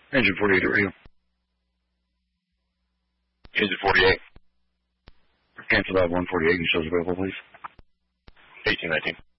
Engine 48 at radio. Engine 48. Cancel that 148 and shows available, please. 1819.